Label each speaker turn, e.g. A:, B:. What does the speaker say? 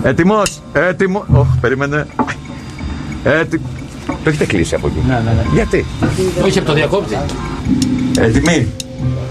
A: Έτοιμος, έτοιμο. Περίμενε. Το έχετε κλείσει από εκεί.
B: Ναι.
A: Γιατί?
B: Όχι από το διακόπτη.
A: Έτοιμοι.